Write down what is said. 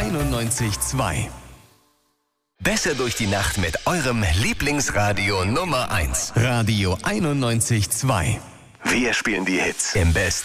91,2. Besser durch die Nacht mit eurem Lieblingsradio Nummer 1. Radio 91,2. Wir spielen die Hits im Best